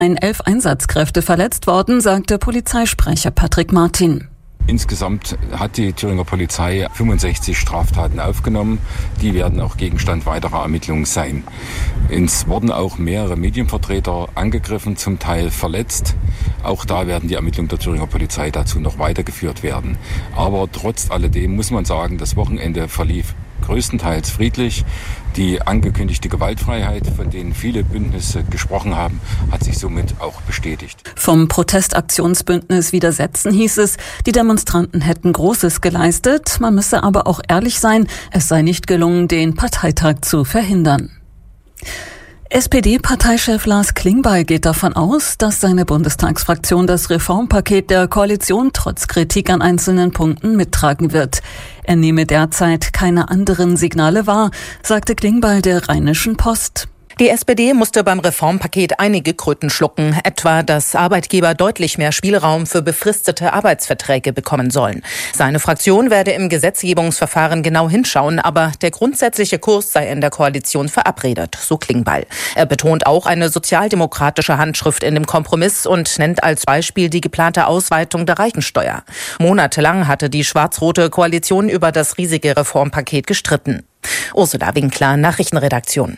11 Einsatzkräfte verletzt worden, sagte Polizeisprecher Patrick Martin. Insgesamt hat die Thüringer Polizei 65 Straftaten aufgenommen. Die werden auch Gegenstand weiterer Ermittlungen sein. Es wurden auch mehrere Medienvertreter angegriffen, zum Teil verletzt. Auch da werden die Ermittlungen der Thüringer Polizei dazu noch weitergeführt werden. Aber trotz alledem muss man sagen, das Wochenende verlief größtenteils friedlich. Die angekündigte Gewaltfreiheit, von denen viele Bündnisse gesprochen haben, hat sich somit auch bestätigt. Vom Protestaktionsbündnis Widersetzen hieß es, die Demonstranten hätten Großes geleistet. Man müsse aber auch ehrlich sein, es sei nicht gelungen, den Parteitag zu verhindern. SPD-Parteichef Lars Klingbeil geht davon aus, dass seine Bundestagsfraktion das Reformpaket der Koalition trotz Kritik an einzelnen Punkten mittragen wird. Er nehme derzeit keine anderen Signale wahr, sagte Klingbeil der Rheinischen Post. Die SPD musste beim Reformpaket einige Kröten schlucken, etwa, dass Arbeitgeber deutlich mehr Spielraum für befristete Arbeitsverträge bekommen sollen. Seine Fraktion werde im Gesetzgebungsverfahren genau hinschauen, aber der grundsätzliche Kurs sei in der Koalition verabredet, so Klingbeil. Er betont auch eine sozialdemokratische Handschrift in dem Kompromiss und nennt als Beispiel die geplante Ausweitung der Reichensteuer. Monatelang hatte die schwarz-rote Koalition über das riesige Reformpaket gestritten. Ursula Winkler, Nachrichtenredaktion.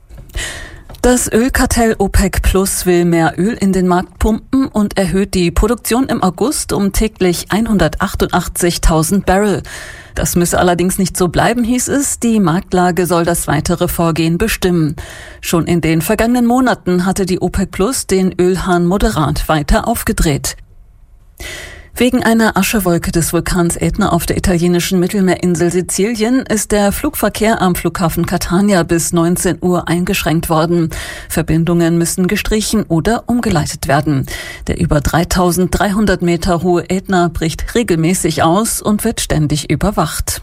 Das Ölkartell OPEC Plus will mehr Öl in den Markt pumpen und erhöht die Produktion im August um täglich 188.000 Barrel. Das müsse allerdings nicht so bleiben, hieß es. Die Marktlage soll das weitere Vorgehen bestimmen. Schon in den vergangenen Monaten hatte die OPEC Plus den Ölhahn moderat weiter aufgedreht. Wegen einer Aschewolke des Vulkans Ätna auf der italienischen Mittelmeerinsel Sizilien ist der Flugverkehr am Flughafen Catania bis 19 Uhr eingeschränkt worden. Verbindungen müssen gestrichen oder umgeleitet werden. Der über 3.300 Meter hohe Ätna bricht regelmäßig aus und wird ständig überwacht.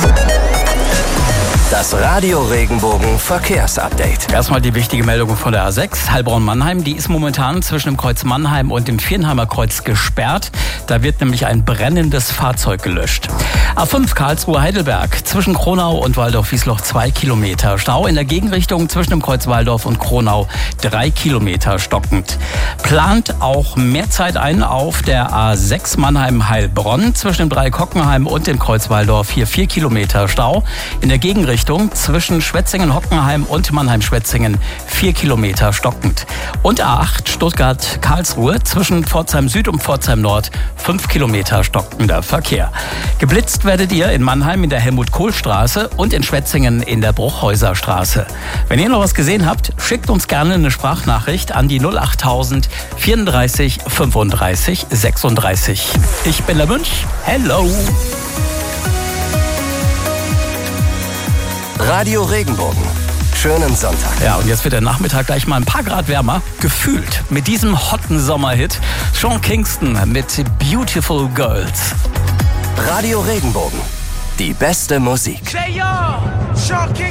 Das Radio Regenbogen Verkehrsupdate. Erstmal die wichtige Meldung von der A6, Heilbronn-Mannheim. Die ist momentan zwischen dem Kreuz Mannheim und dem Viernheimer Kreuz gesperrt. Da wird nämlich ein brennendes Fahrzeug gelöscht. A5 Karlsruhe-Heidelberg, zwischen Kronau und Waldorf-Wiesloch 2 Kilometer. Stau in der Gegenrichtung zwischen dem Kreuz Waldorf und Kronau 3 Kilometer stockend. Plant auch mehr Zeit ein auf der A6 Mannheim-Heilbronn. Zwischen dem Dreieck Hockenheim und dem Kreuz Waldorf hier 4 Kilometer Stau. In der Gegenrichtung zwischen Schwetzingen-Hockenheim und Mannheim-Schwetzingen 4 Kilometer stockend. Und A8 Stuttgart-Karlsruhe zwischen Pforzheim Süd und Pforzheim Nord 5 Kilometer stockender Verkehr. Geblitzt werdet ihr in Mannheim in der Helmut-Kohl-Straße und in Schwetzingen in der Bruchhäuser-Straße. Wenn ihr noch was gesehen habt, schickt uns gerne eine Sprachnachricht an die 08000 34 35 36. Ich bin der Münch. Hello! Radio Regenbogen. Schönen Sonntag. Ja, und jetzt wird der Nachmittag gleich mal ein paar Grad wärmer. Gefühlt mit diesem hotten Sommerhit. Sean Kingston mit Beautiful Girls. Radio Regenbogen. Die beste Musik. Say yo, Sean Kingston.